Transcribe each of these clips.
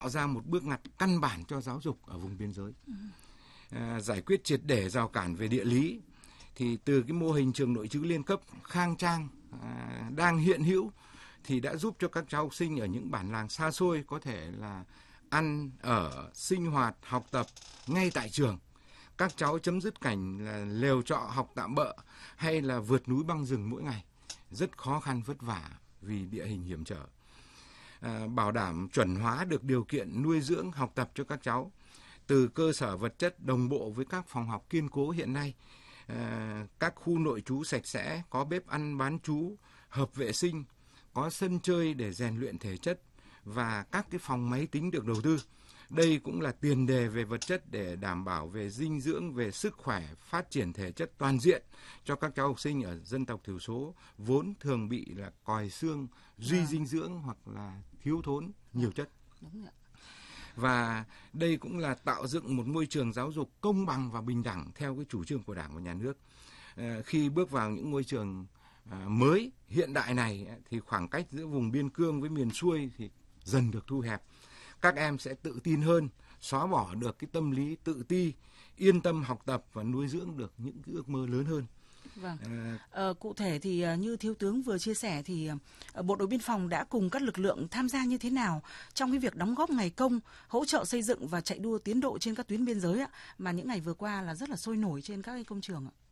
tạo ra một bước ngoặt căn bản cho giáo dục ở vùng biên giới. Giải quyết triệt để rào cản về địa lý, thì từ cái mô hình trường nội trú liên cấp khang trang đang hiện hữu thì đã giúp cho các cháu học sinh ở những bản làng xa xôi có thể là ăn ở, sinh hoạt, học tập ngay tại trường. Các cháu chấm dứt cảnh là lều trọ học tạm bợ hay là vượt núi băng rừng mỗi ngày, rất khó khăn vất vả vì địa hình hiểm trở. Bảo đảm chuẩn hóa được điều kiện nuôi dưỡng học tập cho các cháu, từ cơ sở vật chất đồng bộ với các phòng học kiên cố hiện nay, các khu nội trú sạch sẽ, có bếp ăn bán trú, hợp vệ sinh, có sân chơi để rèn luyện thể chất và các cái phòng máy tính được đầu tư. Đây cũng là tiền đề về vật chất để đảm bảo về dinh dưỡng, về sức khỏe, phát triển thể chất toàn diện cho các cháu học sinh ở dân tộc thiểu số vốn thường bị là còi xương, duy dinh dưỡng hoặc là thiếu thốn nhiều chất. Và đây cũng là tạo dựng một môi trường giáo dục công bằng và bình đẳng theo cái chủ trương của Đảng và Nhà nước. Khi bước vào những ngôi trường mới hiện đại này thì khoảng cách giữa vùng biên cương với miền xuôi thì dần được thu hẹp. Các em sẽ tự tin hơn, xóa bỏ được cái tâm lý tự ti, yên tâm học tập và nuôi dưỡng được những cái ước mơ lớn hơn. Vâng. Cụ thể thì như Thiếu tướng vừa chia sẻ thì Bộ đội Biên phòng đã cùng các lực lượng tham gia như thế nào trong cái việc đóng góp ngày công, hỗ trợ xây dựng và chạy đua tiến độ trên các tuyến biên giới mà những ngày vừa qua là rất là sôi nổi trên các cái công trường ạ?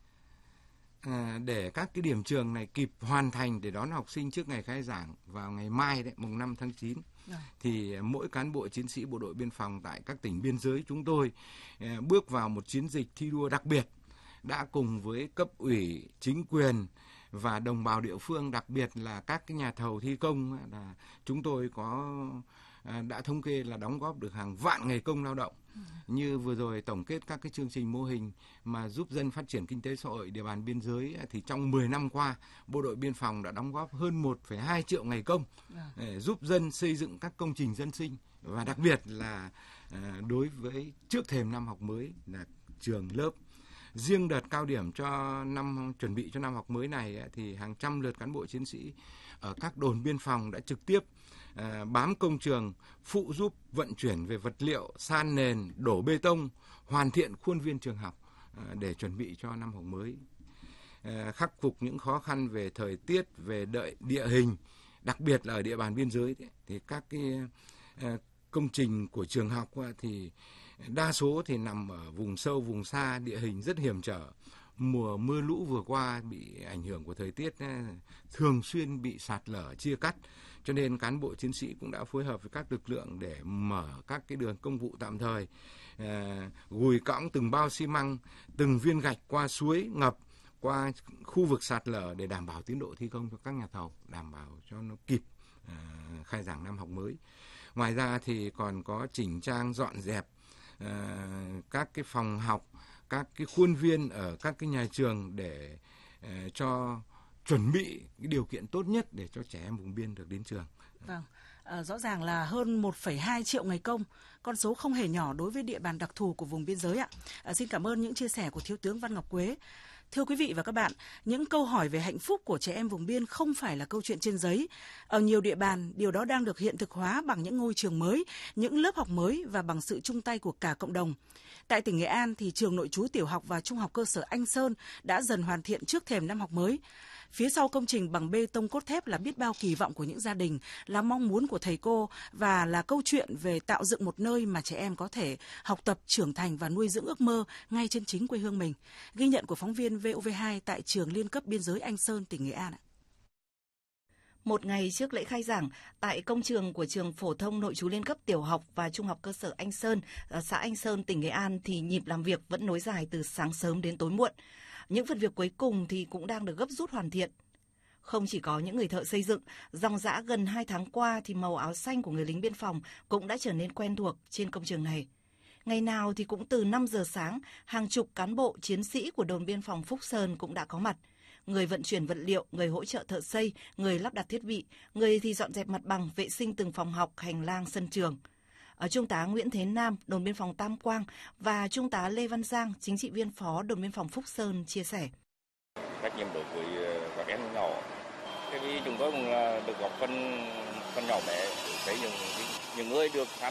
Để các cái điểm trường này kịp hoàn thành để đón học sinh trước ngày khai giảng vào ngày mai đấy, mùng 5 tháng 9, thì mỗi cán bộ chiến sĩ Bộ đội Biên phòng tại các tỉnh biên giới chúng tôi bước vào một chiến dịch thi đua đặc biệt, đã cùng với cấp ủy, chính quyền và đồng bào địa phương, đặc biệt là các cái nhà thầu thi công, là chúng tôi đã thống kê là đóng góp được hàng vạn ngày công lao động. Như vừa rồi tổng kết các cái chương trình mô hình mà giúp dân phát triển kinh tế xã hội địa bàn biên giới thì trong 10 năm qua, Bộ đội Biên phòng đã đóng góp hơn 1,2 triệu ngày công để giúp dân xây dựng các công trình dân sinh, và đặc biệt là đối với trước thềm năm học mới là trường lớp. Riêng đợt cao điểm chuẩn bị cho năm học mới này thì hàng trăm lượt cán bộ chiến sĩ ở các đồn biên phòng đã trực tiếp bám công trường, phụ giúp vận chuyển về vật liệu, san nền, đổ bê tông, hoàn thiện khuôn viên trường học để chuẩn bị cho năm học mới. Khắc phục những khó khăn về thời tiết, về địa hình, đặc biệt là ở địa bàn biên giới thì các cái công trình của trường học thì đa số thì nằm ở vùng sâu, vùng xa, địa hình rất hiểm trở. Mùa mưa lũ vừa qua bị ảnh hưởng của thời tiết thường xuyên bị sạt lở, chia cắt. Cho nên cán bộ chiến sĩ cũng đã phối hợp với các lực lượng để mở các cái đường công vụ tạm thời, gùi cõng từng bao xi măng, từng viên gạch qua suối ngập, qua khu vực sạt lở để đảm bảo tiến độ thi công cho các nhà thầu, đảm bảo cho nó kịp khai giảng năm học mới. Ngoài ra thì còn có chỉnh trang dọn dẹp các cái phòng học, các cái khuôn viên ở các cái nhà trường để cho chuẩn bị cái điều kiện tốt nhất để cho trẻ em vùng biên được đến trường. Vâng, rõ ràng là hơn 1,2 triệu ngày công, con số không hề nhỏ đối với địa bàn đặc thù của vùng biên giới ạ. Xin cảm ơn những chia sẻ của Thiếu tướng Văn Ngọc Quế. Thưa quý vị và các bạn, những câu hỏi về hạnh phúc của trẻ em vùng biên không phải là câu chuyện trên giấy. Ở nhiều địa bàn, điều đó đang được hiện thực hóa bằng những ngôi trường mới, những lớp học mới và bằng sự chung tay của cả cộng đồng. Tại tỉnh Nghệ An, thì trường nội trú tiểu học và trung học cơ sở Anh Sơn đã dần hoàn thiện trước thềm năm học mới. Phía sau công trình bằng bê tông cốt thép là biết bao kỳ vọng của những gia đình, là mong muốn của thầy cô và là câu chuyện về tạo dựng một nơi mà trẻ em có thể học tập, trưởng thành và nuôi dưỡng ước mơ ngay trên chính quê hương mình. Ghi nhận của phóng viên VOV2 tại trường liên cấp biên giới Anh Sơn, tỉnh Nghệ An. Một ngày trước lễ khai giảng, tại công trường của trường phổ thông nội trú liên cấp tiểu học và trung học cơ sở Anh Sơn, xã Anh Sơn, tỉnh Nghệ An thì nhịp làm việc vẫn nối dài từ sáng sớm đến tối muộn. Những phần việc cuối cùng thì cũng đang được gấp rút hoàn thiện. Không chỉ có những người thợ xây dựng, dòng dã gần 2 tháng qua thì màu áo xanh của người lính biên phòng cũng đã trở nên quen thuộc trên công trường này. Ngày nào thì cũng từ 5 giờ sáng, hàng chục cán bộ chiến sĩ của đồn biên phòng Phúc Sơn cũng đã có mặt. Người vận chuyển vật liệu, người hỗ trợ thợ xây, người lắp đặt thiết bị, người thì dọn dẹp mặt bằng, vệ sinh từng phòng học, hành lang, sân trường. Trung tá Nguyễn Thế Nam, đồn biên phòng Tam Quang và Trung tá Lê Văn Giang, chính trị viên phó đồn biên phòng Phúc Sơn chia sẻ. Trách nhiệm đối với các em nhỏ, chúng tôi cũng được góp phần nhỏ bé xây dựng những người được tham